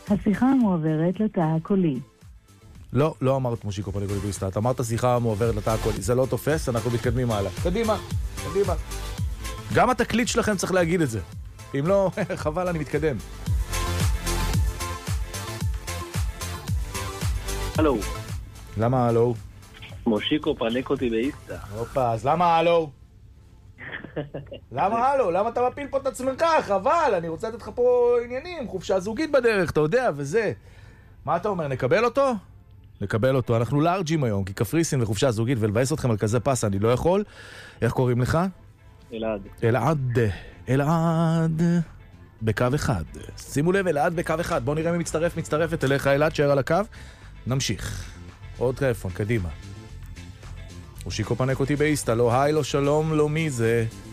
השיחה מועברת לתא הקולי. לא, לא אמרת מושיקו פנקוטי באיסתא. אתה אמרת שיחה מועברת לתא הקולי. זה לא תופס, אנחנו מתקדמים הלאה. קדימה, קדימה. גם התקליט שלכם צריך להגיד את זה. אם לא, חבל, אני מתקדם. הלו. למה הלו? מושיקו פנקוטי באיסתא. אופה, אז למה הלו? למה הלו? למה אתה מפיל פה את עצמך? חבל, אני רוצה לתת לך פה עניינים, חופשה זוגית בדרך, אתה יודע, וזה. מה אתה אומר, נקבל אותו? נקבל אותו. אנחנו לארג'ים היום, כי קפריסין וחופשה זוגית, ולבאס אתכם על כזה פס, אני לא יכול. איך קוראים לך? אלעד. אלעד. בקו אחד. שימו לב, אלעד בקו אחד. בוא נראה מי מצטרפת אליך, אלעד, שער על הקו. נמשיך. עוד טלפון, קדימה. מושיקו פנקוטי באיסתא, לא היי, לא שלום, לא מי זה.